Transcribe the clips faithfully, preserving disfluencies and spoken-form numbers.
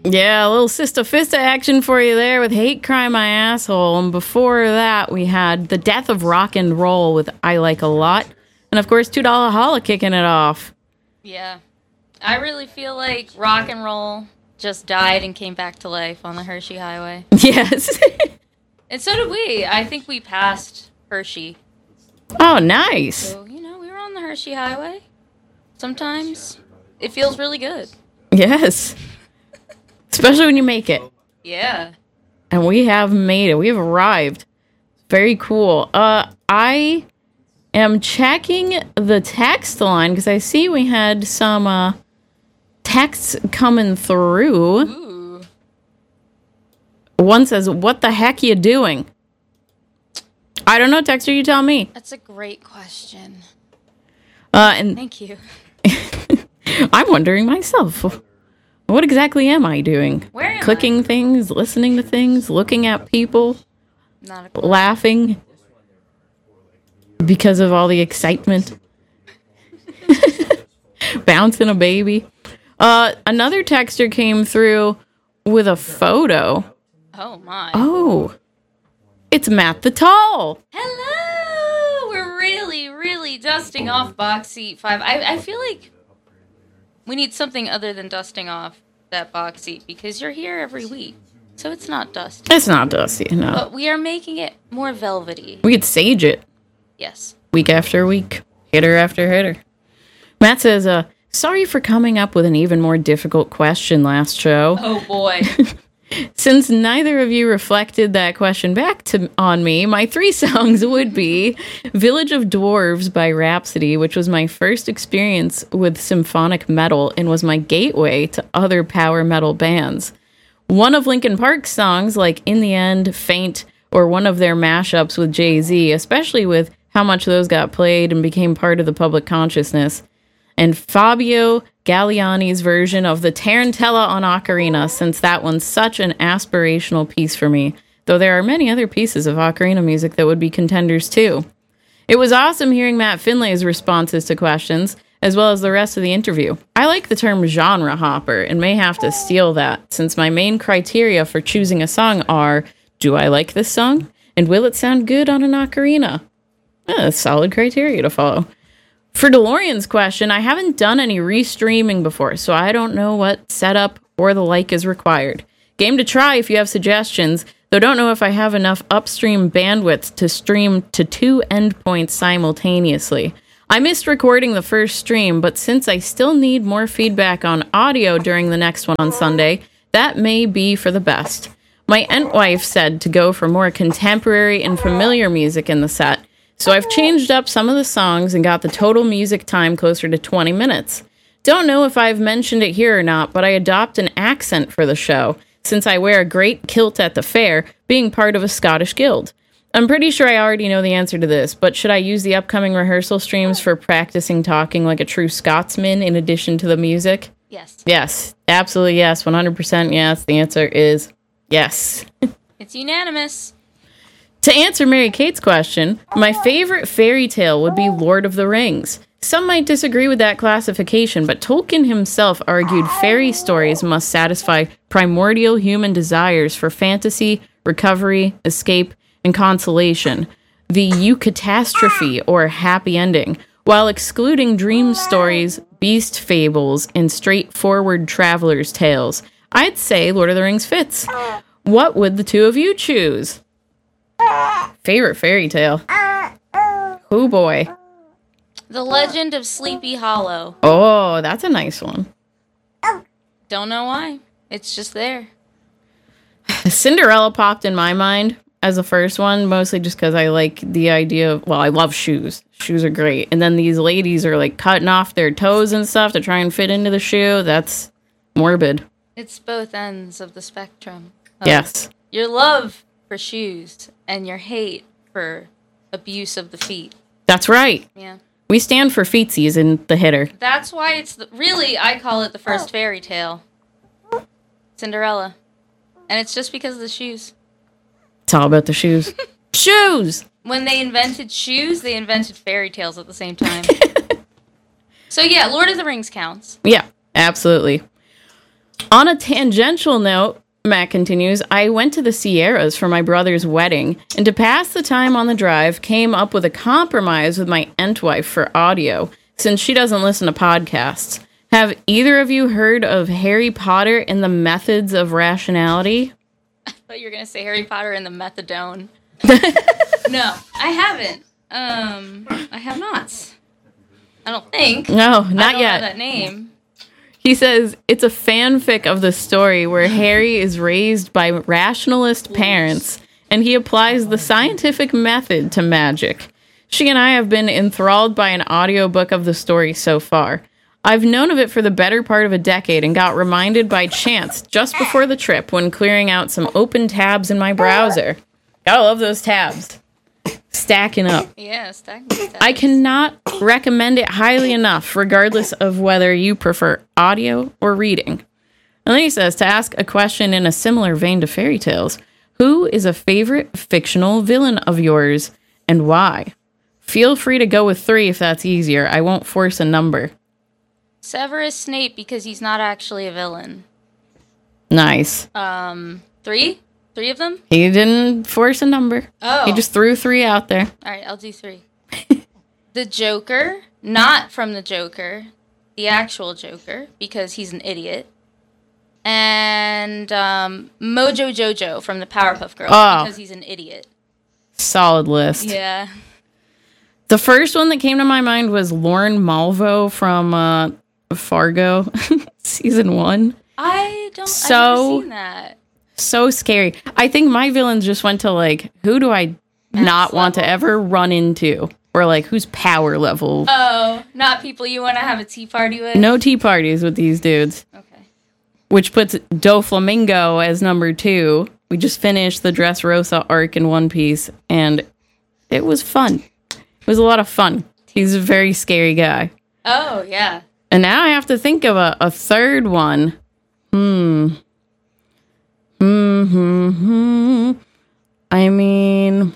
Yeah, a little Sister Fista action for you there with Hate Crime My Asshole. And before that, we had The Death of Rock and Roll with I Like a Lot. And of course, two dollar Holla kicking it off. Yeah. I really feel like rock and roll just died and came back to life on the Hershey Highway. Yes. And so did we. I think we passed Hershey. Oh, nice. So, you know, we were on the Hershey Highway. Sometimes it feels really good. Yes. Especially when you make it. Yeah. And we have made it. We have arrived. Very cool. Uh, I am checking the text line because I see we had some uh, texts coming through. Ooh. One says, "What the heck you doing?" I don't know, Texter, you tell me. That's a great question. Uh, and Thank you. I'm wondering myself. What exactly am I doing? Where am Clicking I? things, listening to things, looking at people, Not a clue. laughing because of all the excitement. Bouncing a baby. Uh, another texter came through with a photo. Oh, my. Oh, it's Matt the Tall. Hello! We're really, really dusting off box seat five. I, I feel like we need something other than dusting off that box seat because you're here every week. So it's not dusty. It's not dusty, no. But we are making it more velvety. We could sage it Yes. week after week, hitter after hitter. Matt says, uh, sorry for coming up with an even more difficult question last show. Oh, boy. Since neither of you reflected that question back to on me, my three songs would be Village of Dwarves by Rhapsody, which was my first experience with symphonic metal and was my gateway to other power metal bands. One of Linkin Park's songs, like In the End, Faint, or one of their mashups with Jay-Z, especially with how much those got played and became part of the public consciousness. And Fabio Galliani's version of the Tarantella on Ocarina, since that one's such an aspirational piece for me, though there are many other pieces of ocarina music that would be contenders too. It was awesome hearing Matt Finlay's responses to questions, as well as the rest of the interview. I like the term genre hopper, and may have to steal that, since my main criteria for choosing a song are, do I like this song? And will it sound good on an ocarina? Eh, solid criteria to follow. For DeLorean's question, I haven't done any restreaming before, so I don't know what setup or the like is required. Game to try if you have suggestions, though don't know if I have enough upstream bandwidth to stream to two endpoints simultaneously. I missed recording the first stream, but since I still need more feedback on audio during the next one on Sunday, that may be for the best. My Entwife said to go for more contemporary and familiar music in the set, so I've changed up some of the songs and got the total music time closer to twenty minutes. Don't know if I've mentioned it here or not, but I adopt an accent for the show, since I wear a great kilt at the fair, being part of a Scottish guild. I'm pretty sure I already know the answer to this, but should I use the upcoming rehearsal streams for practicing talking like a true Scotsman in addition to the music? Yes. Yes, absolutely yes, one hundred percent yes. The answer is yes. It's unanimous. To answer Mary Kate's question, my favorite fairy tale would be Lord of the Rings. Some might disagree with that classification, but Tolkien himself argued fairy stories must satisfy primordial human desires for fantasy, recovery, escape, and consolation, the eucatastrophe or happy ending, while excluding dream stories, beast fables, and straightforward travelers' tales. I'd say Lord of the Rings fits. What would the two of you choose? Favorite fairy tale? Oh boy. The Legend of Sleepy Hollow. Oh, that's a nice one. Don't know why. It's just there. Cinderella popped in my mind as the first one, mostly just because I like the idea of, well, I love shoes. Shoes are great. And then these ladies are like cutting off their toes and stuff to try and fit into the shoe. That's morbid. It's both ends of the spectrum. Of Yes. Your love for shoes and your hate for abuse of the feet. That's right. Yeah. We stand for feetsies in the hitter. That's why it's the, really, I call it the first fairy tale. Cinderella. And it's just because of the shoes. It's all about the shoes. Shoes! When they invented shoes, they invented fairy tales at the same time. So yeah, Lord of the Rings counts. Yeah, absolutely. On a tangential note, Matt continues, I went to the Sierras for my brother's wedding, and to pass the time on the drive, came up with a compromise with my entwife for audio, since she doesn't listen to podcasts. Have either of you heard of Harry Potter and the Methods of Rationality? I thought you were going to say Harry Potter and the Methadone. No, I haven't. Um, I have not. I don't think. No, not I don't yet. know that name. He says it's a fanfic of the story where Harry is raised by rationalist parents and he applies the scientific method to magic. She and I have been enthralled by an audiobook of the story so far. I've known of it for the better part of a decade and got reminded by chance just before the trip when clearing out some open tabs in my browser. Gotta love those tabs. Stacking up. Yeah, stacking tabs. I cannot recommend it highly enough, regardless of whether you prefer audio or reading. And then he says, to ask a question in a similar vein to fairy tales, who is a favorite fictional villain of yours and why? Feel free to go with three if that's easier. I won't force a number. Severus Snape, because he's not actually a villain. Nice. Um, three? Three of them? He didn't force a number. Oh. He just threw three out there. All right, I'll do three. The Joker, not from the Joker, the actual Joker, because he's an idiot. And um, Mojo Jojo from the Powerpuff Girls, Oh. because he's an idiot. Solid list. Yeah. The first one that came to my mind was Lauren Malvo from uh, Fargo, season one. I don't, So- I've never seen that. So scary. I think my villains just went to like, who do I Max not want to level. ever run into? Or like, whose power level? Oh, not people you want to have a tea party with? No tea parties with these dudes. Okay. Which puts Doflamingo as number two. We just finished the Dressrosa arc in One Piece, and it was fun. It was a lot of fun. He's a very scary guy. Oh, yeah. And now I have to think of a, a third one. Hmm. Hmm, hmm, hmm. I mean,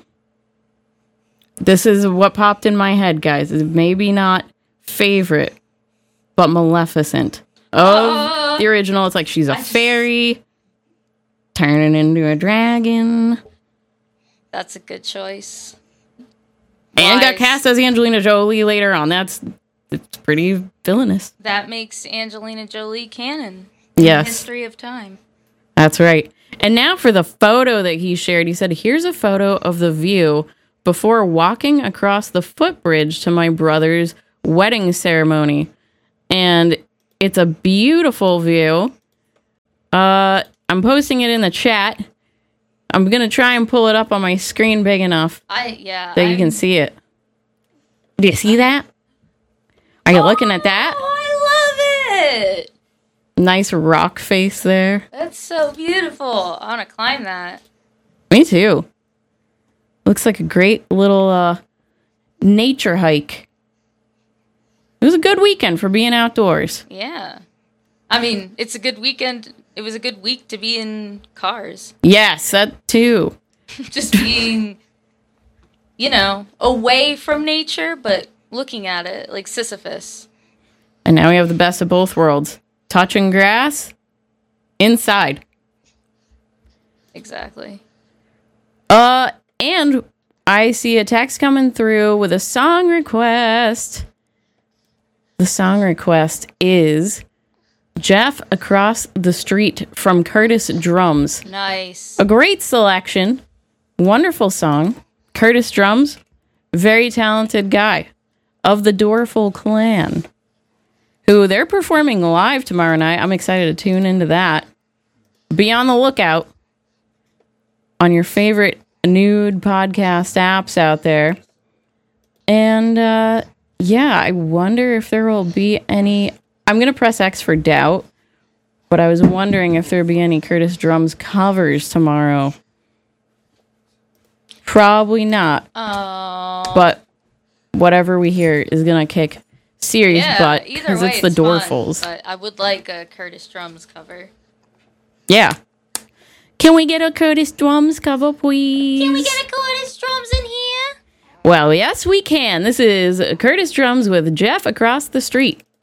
this is what popped in my head, guys. It's maybe not favorite, but Maleficent. Of Oh. the original, it's like she's a I just- fairy turning into a dragon. That's a good choice. And got Wise. cast as Angelina Jolie later on. That's it's pretty villainous. That makes Angelina Jolie canon. in Yes. History of time. That's right. And now for the photo that he shared, he said, here's a photo of the view before walking across the footbridge to my brother's wedding ceremony. And it's a beautiful view. Uh, I'm posting it in the chat. I'm going to try and pull it up on my screen big enough I yeah. that you can I'm- see it. Do you see that? Are you looking at that? Oh, I love it. Nice rock face there. That's so beautiful. I want to climb that. Me too. Looks like a great little uh, nature hike. It was a good weekend for being outdoors. Yeah. I mean, it's a good weekend. It was a good week to be in cars. Yes, that too. Just being, you know, away from nature, but looking at it like Sisyphus. And now we have the best of both worlds. Touching grass, inside. Exactly. Uh, and I see a text coming through with a song request. The song request is Jeff Across the Street from Curtis Drums. Nice. A great selection. Wonderful song. Curtis Drums, very talented guy of the Dorful Clan, who they're performing live tomorrow night. I'm excited to tune into that. Be on the lookout on your favorite nude podcast apps out there. And uh, yeah, I wonder if there will be any. I'm going to press X for doubt, but I was wondering if there'd be any Curtis Drums covers tomorrow. Probably not. Oh. But whatever we hear is going to kick serious Yeah, butt either because way, it's the fun, Dorfles. but I would like a Curtis Drums cover. Yeah. Can we get a Curtis Drums cover, please? Can we get a Curtis Drums in here? Well, yes, we can. This is Curtis Drums with Jeff Across the Street.